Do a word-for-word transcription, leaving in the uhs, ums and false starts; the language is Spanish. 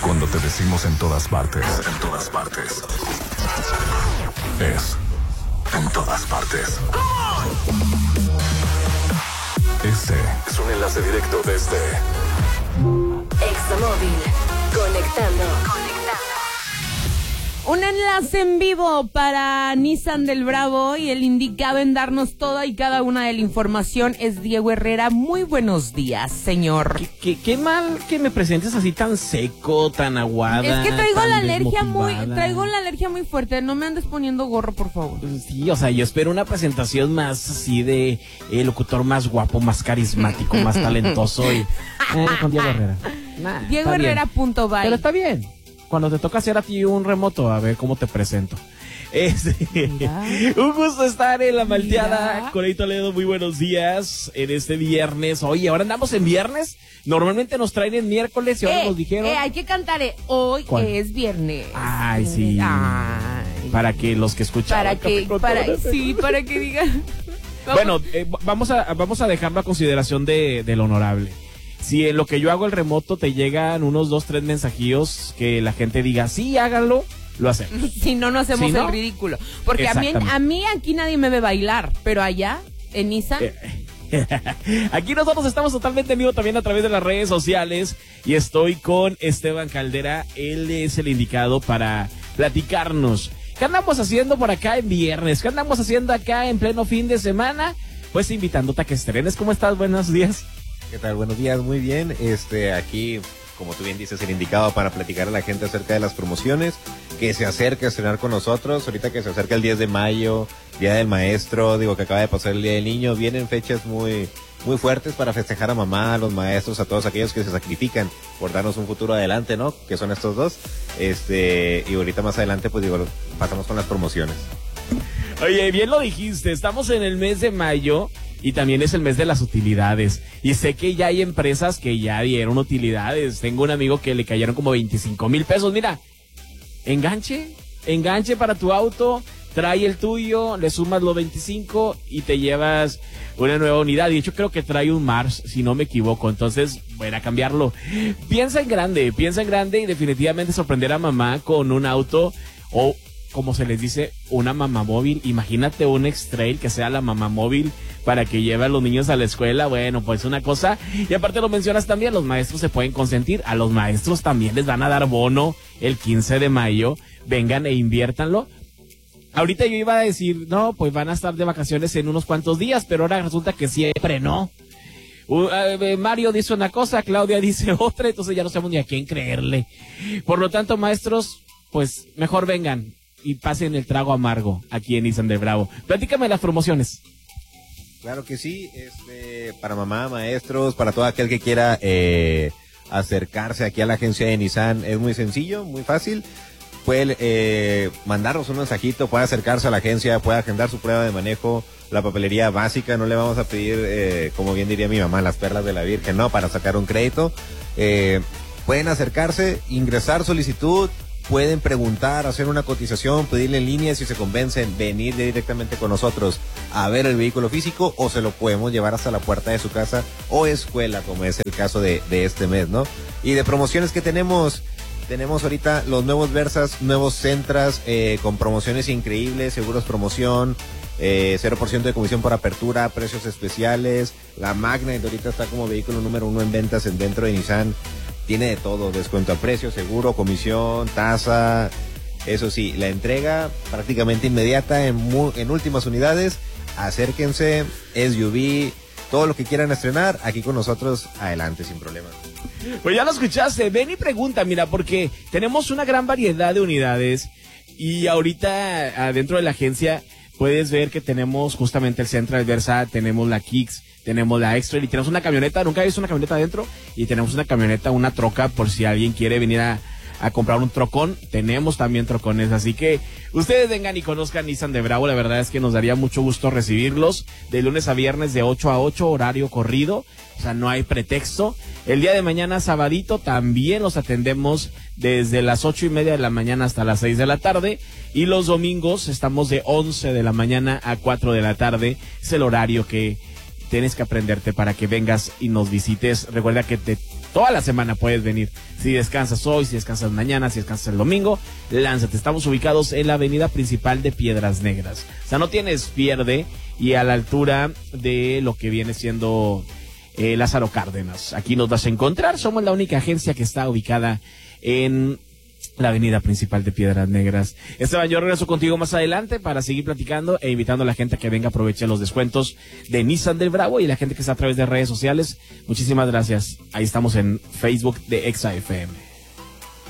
Cuando te decimos en todas partes, en todas partes, es en todas partes. Este es un enlace directo desde Examóvil, conectando. Un enlace en vivo para Nissan del Bravo y el indicado en darnos toda y cada una de la información es Diego Herrera. Muy buenos días, señor. Qué, qué, qué mal que me presentes así tan seco, tan aguada. Es que traigo tan la alergia muy, desmotivada. traigo la alergia muy fuerte. No me andes poniendo gorro, por favor. Sí, o sea, yo espero una presentación más así de eh, locutor más guapo, más carismático, más talentoso y eh, con Diego Herrera. Nah, Diego Herrera punto bye. Pero está bien. Cuando te toca hacer a ti un remoto, a ver cómo te presento. Este, un gusto estar en La Malteada. Mira. Corey Toledo, muy buenos días en este viernes. Oye, ahora andamos en viernes. Normalmente nos traen en miércoles y ahora Eh, nos dijeron. eh, hay que cantar. eh, Hoy ¿Cuál? es viernes. Ay, sí. Ay. Para que los que escuchan. Para que, para, sí, para que digan. Bueno, eh, vamos a vamos a dejarlo a consideración de, del honorable. Si en lo que yo hago el remoto te llegan unos dos, tres mensajillos que la gente diga, sí, háganlo, lo hacemos. Si no, no hacemos Si no, el ridículo. Porque a mí, exactamente. a mí aquí nadie me ve bailar, pero allá, en Nissan, Aquí nosotros estamos totalmente en vivo también a través de las redes sociales y estoy con Esteban Caldera. Él es el indicado para platicarnos. ¿Qué andamos haciendo por acá en viernes? ¿Qué andamos haciendo acá en pleno fin de semana? Pues invitándote a que estrenes. ¿Cómo estás? Buenos días. ¿Qué tal? Buenos días, muy bien. Este, aquí, como tú bien dices, el indicado para platicar a la gente acerca de las promociones, que se acerque a estrenar con nosotros. Ahorita que se acerca el diez de mayo, Día del Maestro, digo que acaba de pasar el Día del Niño, vienen fechas muy, muy fuertes para festejar a mamá, a los maestros, a todos aquellos que se sacrifican por darnos un futuro adelante, ¿no? Que son estos dos. Este, y ahorita más adelante, pues digo, pasamos con las promociones. Oye, bien lo dijiste, estamos en el mes de mayo y también es el mes de las utilidades. Y sé que ya hay empresas que ya dieron utilidades. Tengo un amigo que le cayeron como veinticinco mil pesos. Mira, enganche, enganche para tu auto, trae el tuyo, le sumas los veinticinco y te llevas una nueva unidad. De hecho, creo que trae un Mars, si no me equivoco. Entonces, voy a cambiarlo. Piensa en grande, piensa en grande y definitivamente sorprender a mamá con un auto o, como se les dice, una mamá móvil. Imagínate un X-Trail que sea la mamá móvil para que lleve a los niños a la escuela. Bueno, pues una cosa. Y aparte lo mencionas también, los maestros se pueden consentir. A los maestros también les van a dar bono el quince de mayo. Vengan e inviértanlo. Ahorita yo iba a decir, no, pues van a estar de vacaciones en unos cuantos días, pero ahora resulta que siempre no. Uh, uh, Mario dice una cosa, Claudia dice otra, entonces ya no sabemos ni a quién creerle. Por lo tanto, maestros, pues mejor vengan y pasen el trago amargo aquí en Nissan del Bravo. Platícame las promociones. Claro que sí, este, para mamá, maestros, para todo aquel que quiera eh, acercarse aquí a la agencia de Nissan, es muy sencillo, muy fácil. Puede eh, mandarnos un mensajito, puede acercarse a la agencia, puede agendar su prueba de manejo, la papelería básica, no le vamos a pedir, eh, como bien diría mi mamá, las perlas de la Virgen, no, para sacar un crédito. Eh, pueden acercarse, ingresar solicitud, pueden preguntar, hacer una cotización, pedirle en línea, si se convencen, venir directamente con nosotros a ver el vehículo físico o se lo podemos llevar hasta la puerta de su casa o escuela, como es el caso de, de este mes, ¿no? Y de promociones que tenemos, tenemos ahorita los nuevos Versas, nuevos Sentras, eh, con promociones increíbles, seguros promoción, eh, cero por ciento de comisión por apertura, precios especiales, la Magna ahorita está como vehículo número uno en ventas en dentro de Nissan. Tiene de todo, descuento a precio, seguro, comisión, tasa. Eso sí, la entrega prácticamente inmediata en, mu- en últimas unidades. Acérquense, S U V, todo lo que quieran estrenar, aquí con nosotros, adelante, sin problema. Pues ya lo escuchaste, ven y pregunta, mira, porque tenemos una gran variedad de unidades y ahorita adentro de la agencia puedes ver que tenemos justamente el Sentra, el Versa, tenemos la Kicks, tenemos la X-Trail y tenemos una camioneta. Nunca he visto una camioneta adentro y tenemos una camioneta, una troca por si alguien quiere venir a, a comprar un trocón. Tenemos también trocones, así que ustedes vengan y conozcan Nissan de Bravo. La verdad es que nos daría mucho gusto recibirlos de lunes a viernes de ocho a ocho, horario corrido, o sea, no hay pretexto. El día de mañana, sabadito, también los atendemos desde las ocho y media de la mañana hasta las seis de la tarde. Y los domingos estamos de once de la mañana a cuatro de la tarde. Es el horario que tienes que aprenderte para que vengas y nos visites. Recuerda que te Toda la semana puedes venir. Si descansas hoy, si descansas mañana, si descansas el domingo, lánzate. Estamos ubicados en la avenida principal de Piedras Negras. O sea, no tienes pierde y a la altura de lo que viene siendo eh, Lázaro Cárdenas. Aquí nos vas a encontrar. Somos la única agencia que está ubicada en la avenida principal de Piedras Negras. Esteban, yo regreso contigo más adelante para seguir platicando e invitando a la gente a que venga, aproveche los descuentos de Nissan del Bravo y la gente que está a través de redes sociales. Muchísimas gracias. Ahí estamos en Facebook de Exa F M.